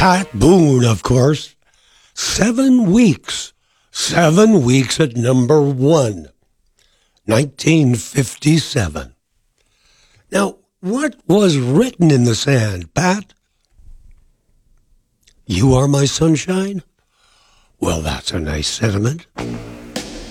Pat Boone, of course. 7 weeks. 7 weeks at number 1. 1957. Now, what was written in the sand, Pat? You are my sunshine? Well, that's a nice sentiment.